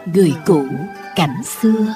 Người cũ cảnh xưa.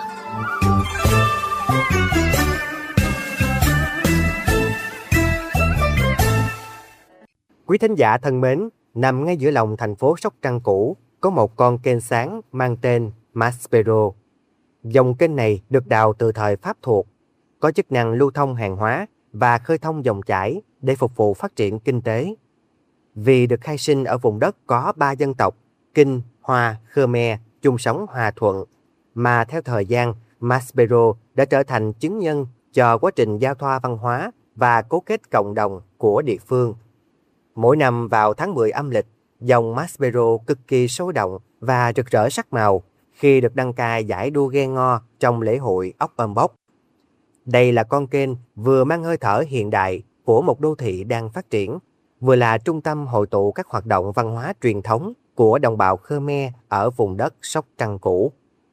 Quý thính giả thân mến, nằm ngay giữa lòng thành phố Sóc Trăng cũ, có một con kênh sáng mang tên Maspero. Dòng kênh này được đào từ thời Pháp thuộc, có chức năng lưu thông hàng hóa và khơi thông dòng chảy để phục vụ phát triển kinh tế. Vì được khai sinh ở vùng đất có 3 dân tộc Kinh, Hoa, Khmer chung sống hòa thuận, mà theo thời gian, Maspero đã trở thành chứng nhân cho quá trình giao thoa văn hóa và cố kết cộng đồng của địa phương. Mỗi năm vào tháng 10 âm lịch, dòng Maspero cực kỳ sôi động và rực rỡ sắc màu khi được đăng cai giải đua ghe ngò trong lễ hội ốc âm bốc. Đây là con kênh vừa mang hơi thở hiện đại của một đô thị đang phát triển, vừa là trung tâm hội tụ các hoạt động văn hóa truyền thống của đồng bào Khmer ở vùng đất Sóc Trăng cũ.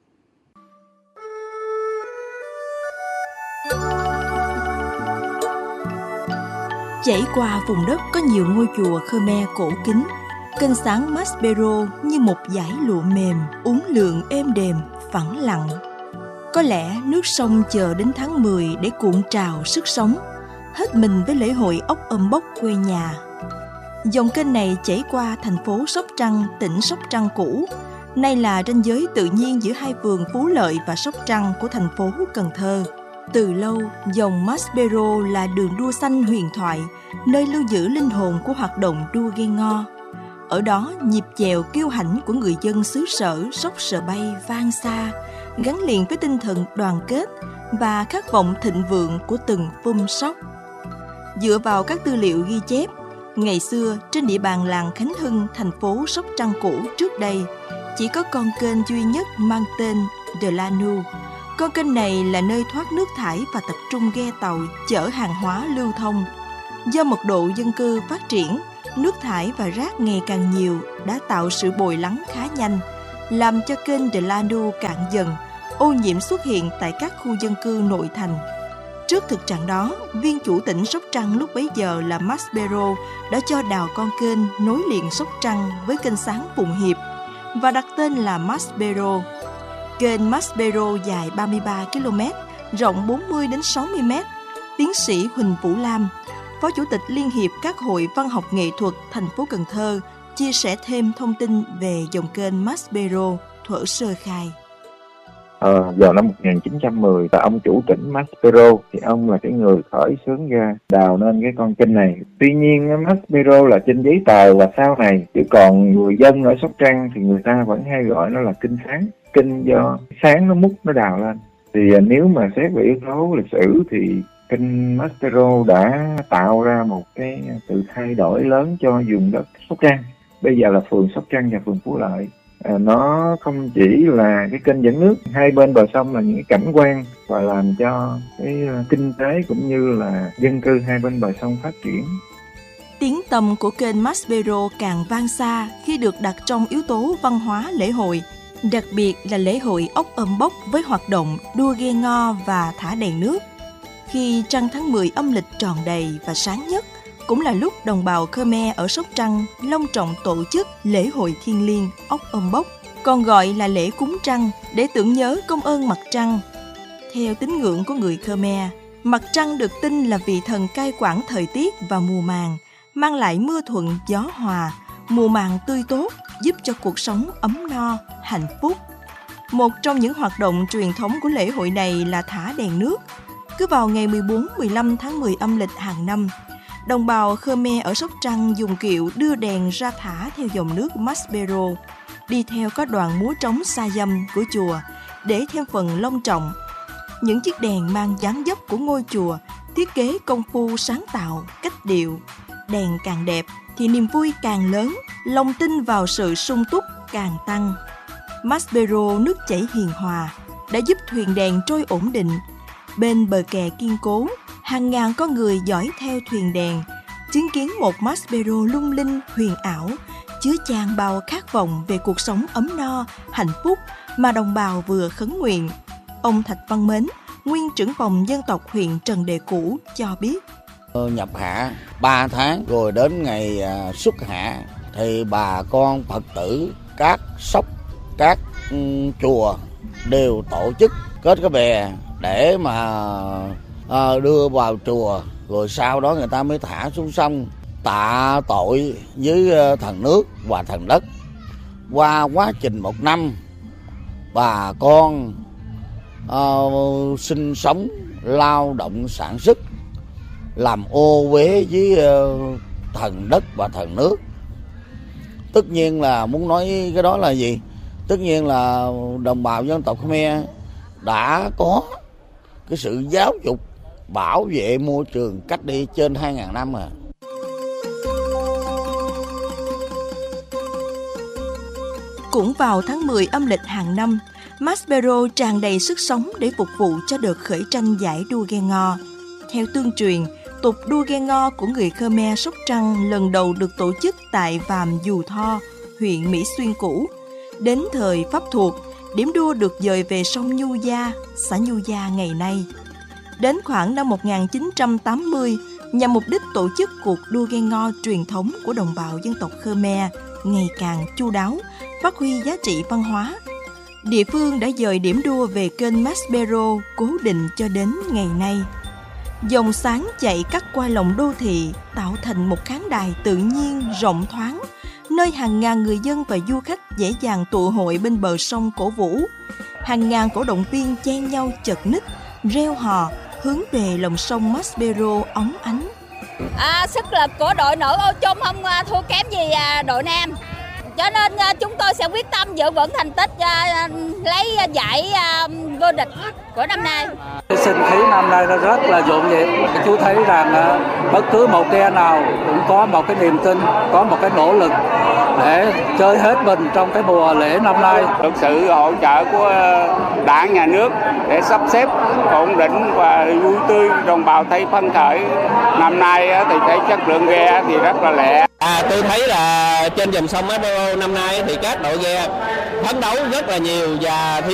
Chảy qua vùng đất có nhiều ngôi chùa Khmer cổ kính, kênh sáng Maspero như một dải lụa mềm, uốn lượn êm đềm, phẳng lặng. Có lẽ nước sông chờ đến tháng 10 để cuộn trào sức sống, hết mình với lễ hội ốc âm bốc quê nhà. Dòng kênh này chảy qua thành phố Sóc Trăng, tỉnh Sóc Trăng cũ, nay là ranh giới tự nhiên giữa hai phường Phú Lợi và Sóc Trăng của thành phố Cần Thơ. Từ lâu, dòng Maspero là đường đua xanh huyền thoại, nơi lưu giữ linh hồn của hoạt động đua ghe ngò. Ở đó, nhịp chèo kiêu hãnh của người dân xứ sở Sóc Sờ Bay vang xa, gắn liền với tinh thần đoàn kết và khát vọng thịnh vượng của từng phum Sóc. Dựa vào các tư liệu ghi chép, ngày xưa trên địa bàn làng Khánh Hưng, thành phố Sóc Trăng cũ trước đây, chỉ có con kênh duy nhất mang tên De La Nu. Con kênh này là nơi thoát nước thải và tập trung ghe tàu chở hàng hóa lưu thông. Do mật độ dân cư phát triển, nước thải và rác ngày càng nhiều đã tạo sự bồi lắng khá nhanh, làm cho kênh De La Nu cạn dần, ô nhiễm xuất hiện tại các khu dân cư nội thành. Trước thực trạng đó, viên chủ tỉnh Sóc Trăng lúc bấy giờ là Maspero đã cho đào con kênh nối liền Sóc Trăng với kênh sáng Phụng Hiệp và đặt tên là Maspero. Kênh Maspero dài 33 km, rộng 40 đến 60 m. Tiến sĩ Huỳnh Vũ Lam, Phó Chủ tịch Liên hiệp các hội văn học nghệ thuật thành phố Cần Thơ, chia sẻ thêm thông tin về dòng kênh Maspero thuở sơ khai. Vào năm 1910, là ông chủ tỉnh Maspero thì ông là cái người khởi xướng ra đào nên cái con kênh này. Tuy nhiên Maspero là trên giấy tờ và sau này, chứ còn người dân ở Sóc Trăng thì người ta vẫn hay gọi nó là kênh sáng. Kênh do sáng nó múc nó đào lên. Thì nếu mà xét về yếu tố lịch sử thì kênh Maspero đã tạo ra một cái sự thay đổi lớn cho vùng đất Sóc Trăng. Bây giờ là phường Sóc Trăng và phường Phú Lợi. Nó không chỉ là cái kênh dẫn nước, hai bên bờ sông là những cái cảnh quan và làm cho cái kinh tế cũng như là dân cư hai bên bờ sông phát triển. Tiếng tăm của kênh Maspero càng vang xa khi được đặt trong yếu tố văn hóa lễ hội, đặc biệt là lễ hội ốc âm bốc với hoạt động đua ghe ngò và thả đèn nước. Khi trăng tháng 10 âm lịch tròn đầy và sáng nhất, cũng là lúc đồng bào Khmer ở Sóc Trăng long trọng tổ chức lễ hội thiêng liêng ốc âm bốc, còn gọi là lễ cúng trăng để tưởng nhớ công ơn mặt trăng. Theo tín ngưỡng của người Khmer, mặt trăng được tin là vị thần cai quản thời tiết và mùa màng, mang lại mưa thuận gió hòa, mùa màng tươi tốt, giúp cho cuộc sống ấm no, hạnh phúc. Một trong những hoạt động truyền thống của lễ hội này là thả đèn nước. Cứ vào ngày 14-15 tháng 10 âm lịch hàng năm, đồng bào Khmer ở Sóc Trăng dùng kiệu đưa đèn ra thả theo dòng nước Maspero, đi theo các đoàn múa trống sa dâm của chùa để thêm phần long trọng. Những chiếc đèn mang dáng dấp của ngôi chùa, thiết kế công phu sáng tạo, cách điệu. Đèn càng đẹp thì niềm vui càng lớn, lòng tin vào sự sung túc càng tăng. Maspero nước chảy hiền hòa đã giúp thuyền đèn trôi ổn định. Bên bờ kè kiên cố, hàng ngàn con người dõi theo thuyền đèn, chứng kiến một Maspero lung linh huyền ảo, chứa chan bao khát vọng về cuộc sống ấm no, hạnh phúc mà đồng bào vừa khấn nguyện. Ông Thạch Văn Mến, nguyên trưởng phòng dân tộc huyện Trần Đề Cũ cho biết. Nhập hạ 3 tháng rồi đến ngày xuất hạ thì bà con Phật tử các Sóc, các chùa đều tổ chức kết cái bè để mà đưa vào chùa, rồi sau đó người ta mới thả xuống sông tạ tội với thần nước và thần đất. Qua quá trình 1 năm, bà con sinh sống, lao động sản xuất, làm ô uế với thần đất và thần nước. Tất nhiên là muốn nói cái đó là gì? Tất nhiên là đồng bào dân tộc Khmer đã có cái sự giáo dục bảo vệ môi trường cách đây trên 2.000 năm rồi. Cũng vào tháng 10 âm lịch hàng năm, Maspero tràn đầy sức sống để phục vụ cho đợt khởi tranh giải đua ghe ngò. Theo tương truyền, tục đua ghe ngò của người Khmer Sóc Trăng lần đầu được tổ chức tại Vàm Dù Tho, huyện Mỹ Xuyên cũ. Đến thời Pháp thuộc, điểm đua được dời về sông Nhu Gia, xã Nhu Gia ngày nay. Đến khoảng năm 1980, nhằm mục đích tổ chức cuộc đua ghe ngò truyền thống của đồng bào dân tộc Khmer ngày càng chu đáo, phát huy giá trị văn hóa, địa phương đã dời điểm đua về kênh Maspero cố định cho đến ngày nay. Dòng sáng chạy cắt qua lòng đô thị tạo thành một khán đài tự nhiên rộng thoáng, nơi hàng ngàn người dân và du khách dễ dàng tụ hội bên bờ sông cổ vũ. Hàng ngàn cổ động viên chen nhau chật ních, reo hò hướng về lòng sông Maspero óng ánh. Sức lực của đội nữ Ô Chung không thua kém gì đội nam, cho nên chúng tôi sẽ quyết tâm giữ vững thành tích, lấy giải vô địch của năm nay. Sinh khí năm nay nó rất là nhộn nhịp. Chú thấy rằng bất cứ một ghe nào cũng có một cái niềm tin, có một cái nỗ lực để chơi hết mình trong cái mùa lễ năm nay. Được sự hỗ trợ của Đảng, Nhà nước để sắp xếp ổn định và vui tươi, đồng bào thấy phấn khởi. Năm nay thì thấy chất lượng ghe thì rất là lẹ. Tôi thấy là trên dòng sông Maspero năm nay thì các đội ghe phấn đấu rất là nhiều và thi